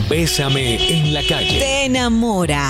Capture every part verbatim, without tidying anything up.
Bésame en la calle. Te enamora.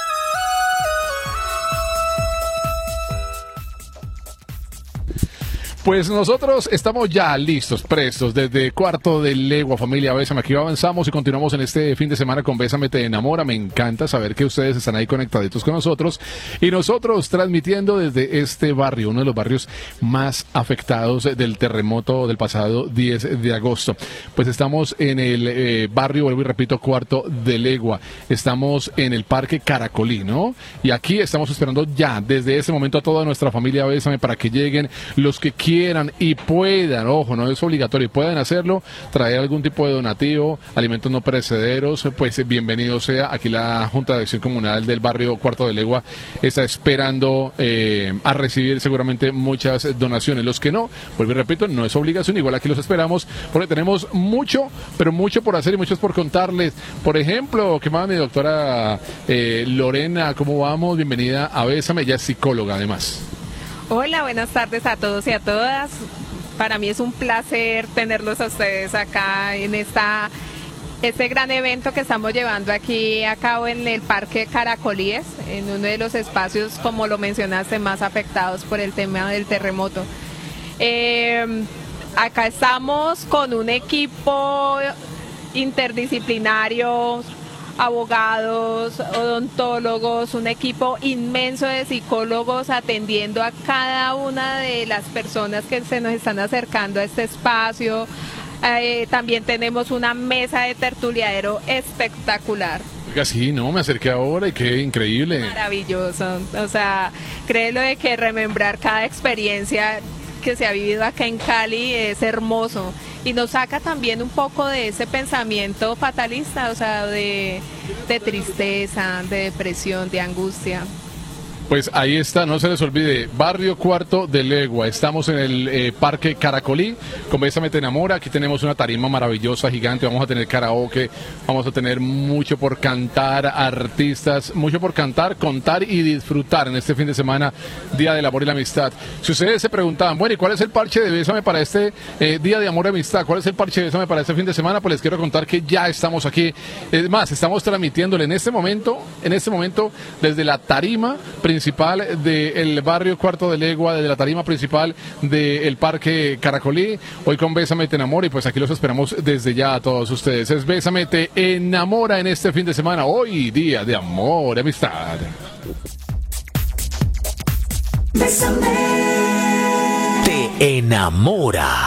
Pues nosotros estamos ya listos, prestos, desde Cuarto de Legua, familia Bésame. Aquí avanzamos y continuamos en este fin de semana con Bésame Te Enamora. Me encanta saber que ustedes están ahí conectaditos con nosotros y nosotros transmitiendo desde este barrio, uno de los barrios más afectados del terremoto del pasado diez de agosto. Pues estamos en el eh, barrio, vuelvo y repito, Cuarto de Legua. Estamos en el Parque Caracolí, ¿no? Y aquí estamos esperando ya, desde ese momento, a toda nuestra familia Bésame para que lleguen los que quieran quieran y puedan, ojo, no es obligatorio, y puedan hacerlo, traer algún tipo de donativo, alimentos no perecederos, pues bienvenido sea. Aquí la Junta de Acción Comunal del barrio Cuarto de Legua está esperando eh, a recibir seguramente muchas donaciones. Los que no, vuelvo y repito, no es obligación, igual aquí los esperamos, porque tenemos mucho, pero mucho por hacer y muchos por contarles. Por ejemplo, ¿qué más, mi doctora eh, Lorena? ¿Cómo vamos? Bienvenida a Bésame, ella es psicóloga además. Hola, buenas tardes a todos y a todas. Para mí es un placer tenerlos a ustedes acá en esta, este gran evento que estamos llevando aquí a cabo en el Parque Caracolíes, en uno de los espacios, como lo mencionaste, más afectados por el tema del terremoto. Eh, acá estamos con un equipo interdisciplinario, abogados, odontólogos, un equipo inmenso de psicólogos atendiendo a cada una de las personas que se nos están acercando a este espacio. Eh, también tenemos una mesa de tertuliadero espectacular. Oiga, sí, no, me acerqué ahora y qué increíble. Maravilloso, o sea, créelo de que remembrar cada experiencia que se ha vivido acá en Cali es hermoso y nos saca también un poco de ese pensamiento fatalista, o sea, de, de tristeza, de depresión, de angustia. Pues ahí está, no se les olvide, Barrio Cuarto de Legua. Estamos en el eh, Parque Caracolí, con Bésame Te Enamora. Aquí tenemos una tarima maravillosa, gigante. Vamos a tener karaoke, vamos a tener mucho por cantar, artistas, mucho por cantar, contar y disfrutar en este fin de semana, Día del Amor y la Amistad. Si ustedes se preguntaban, bueno, ¿y cuál es el parche de Bésame para este eh, Día de Amor y Amistad? ¿Cuál es el parche de Bésame para este fin de semana? Pues les quiero contar que ya estamos aquí. Es más, estamos transmitiéndole en este momento, en este momento, desde la tarima principal del barrio Cuarto de Legua, desde la tarima principal del Parque Caracolí, hoy con Bésame Te Enamora, y pues aquí los esperamos desde ya a todos ustedes. Es Bésame Te Enamora en este fin de semana, hoy Día de Amor y Amistad. Bésame. Te enamora.